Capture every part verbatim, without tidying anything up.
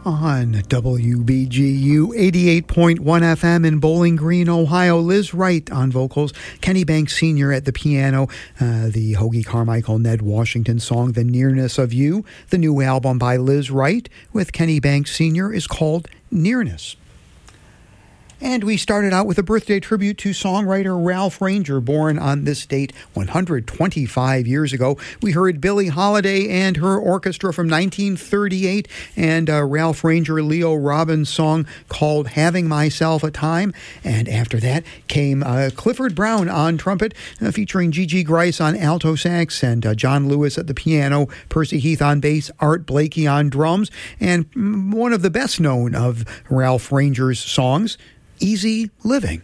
On W B G U eighty-eight point one F M in Bowling Green, Ohio. Liz Wright on vocals, Kenny Banks Senior at the piano, uh, the Hoagie Carmichael, Ned Washington song, The Nearness of You. The new album by Liz Wright with Kenny Banks Senior is called Nearness. And we started out with a birthday tribute to songwriter Ralph Ranger, born on this date one hundred twenty-five years ago. We heard Billie Holiday and her orchestra from nineteen thirty-eight, and uh, Ralph Ranger Leo Robbins' song called Having Myself a Time. And after that came uh, Clifford Brown on trumpet, uh, featuring Gigi Grice on alto sax, and uh, John Lewis at the piano, Percy Heath on bass, Art Blakey on drums, and mm, one of the best known of Ralph Ranger's songs, Easy Living.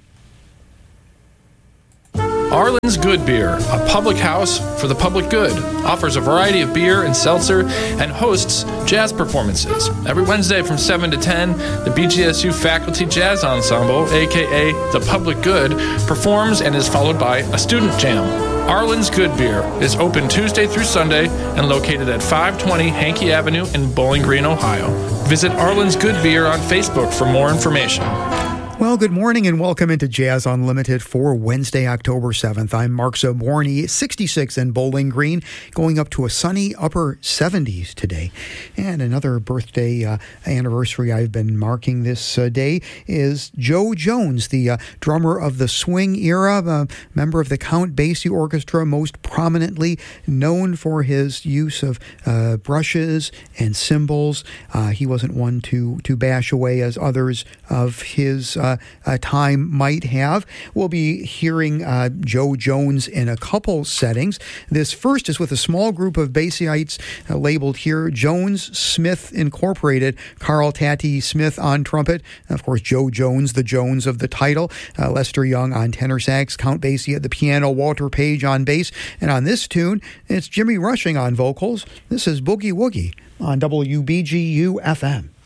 Arlen's Good Beer, a public house for the public good, offers a variety of beer and seltzer and hosts jazz performances. Every Wednesday from seven to ten, the B G S U Faculty Jazz Ensemble, aka The Public Good, performs and is followed by a student jam. Arlen's Good Beer is open Tuesday through Sunday and located at five twenty Hankey Avenue in Bowling Green, Ohio. Visit Arlen's Good Beer on Facebook for more information. Well, good morning and welcome into Jazz Unlimited for Wednesday, October seventh. I'm Mark Zaborny, sixty-six in Bowling Green, going up to a sunny upper seventies today. And another birthday uh, anniversary I've been marking this uh, day is Joe Jones, the uh, drummer of the swing era, uh, member of the Count Basie Orchestra, most prominently known for his use of uh, brushes and cymbals. Uh, he wasn't one to, to bash away as others of his uh, Uh, time might have. We'll be hearing uh, Joe Jones in a couple settings. This first is with a small group of Basieites uh, labeled here Jones Smith Incorporated. Carl Tati Smith on trumpet. Of course, Joe Jones, the Jones of the title. Uh, Lester Young on tenor sax. Count Basie at the piano. Walter Page on bass. And on this tune, it's Jimmy Rushing on vocals. This is Boogie Woogie on W B G U F M.